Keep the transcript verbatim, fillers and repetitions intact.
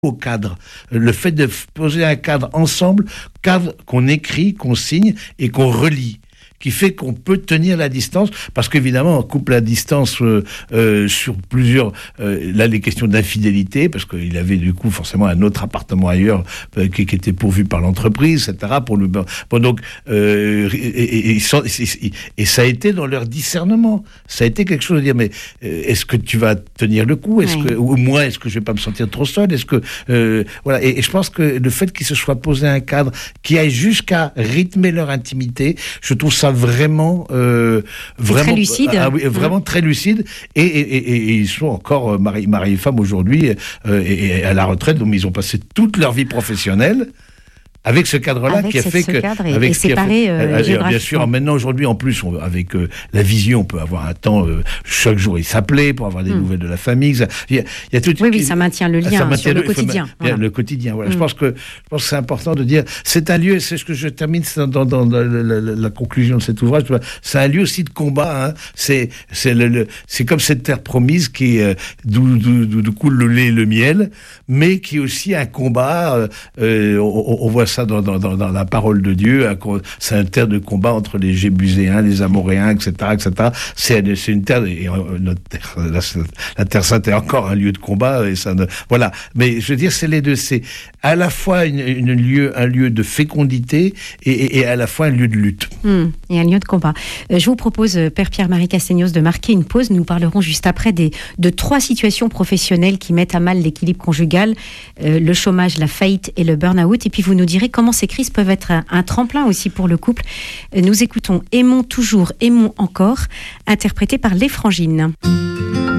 au cadre. Le fait de poser un cadre ensemble, cadre qu'on écrit, qu'on signe et qu'on relie, qui fait qu'on peut tenir la distance, parce qu'évidemment, on coupe la distance euh, euh, sur plusieurs... Euh, là, les questions d'infidélité, parce qu'il avait du coup forcément un autre appartement ailleurs euh, qui, qui était pourvu par l'entreprise, et cetera. Pour le, bon, donc, euh, et, et, et, et, et ça a été dans leur discernement. Ça a été quelque chose de dire, mais euh, est-ce que tu vas tenir le coup, est-ce oui. que, ou moi, est-ce que je vais pas me sentir trop seul, est-ce que... Euh, voilà. Et, et je pense que le fait qu'ils se soient posé un cadre qui aille jusqu'à rythmer leur intimité, je trouve ça vraiment, euh, vraiment très lucide, ah, oui, vraiment mmh. très lucide, et, et, et, et ils sont encore mari, mari et femme aujourd'hui, euh, et, et à la retraite, donc ils ont passé toute leur vie professionnelle avec ce cadre-là avec qui a fait ce que cadre et, avec et ce qui séparé a fait, euh, euh, bien sûr maintenant aujourd'hui en plus on, avec euh, la vision on peut avoir un temps euh, chaque jour il s'appelait pour avoir des mmh. nouvelles de la famille ça, il y a, il y a tout, oui oui ça maintient le lien maintient sur le, le quotidien faut, voilà. le quotidien voilà mmh. je pense que je pense que c'est important de dire c'est un lieu c'est ce que je termine dans, dans, dans la, la, la, la conclusion de cet ouvrage c'est un lieu aussi de combat hein. c'est c'est le, le c'est comme cette terre promise qui euh, d'où, d'où, d'où coule le lait et le miel mais qui est aussi un combat euh, euh, on, on voit ça dans, dans, dans la parole de Dieu, c'est une terre de combat entre les Jébuséens, les Amoréens, et cetera, et cetera. C'est, c'est une terre, et notre terre, la, la Terre Sainte est encore un lieu de combat, et ça ne, voilà. Mais je veux dire, c'est les deux, c'est à la fois une, une lieu, un lieu de fécondité et, et, et à la fois un lieu de lutte. Mmh, et un lieu de combat. Euh, je vous propose, Père Pierre-Marie Castegnos, de marquer une pause. Nous parlerons juste après des, de trois situations professionnelles qui mettent à mal l'équilibre conjugal, euh, le chômage, la faillite et le burn-out. Et puis vous nous direz comment ces crises peuvent être un, un tremplin aussi pour le couple. Nous écoutons Aimons toujours, aimons encore, interprété par Les Frangines.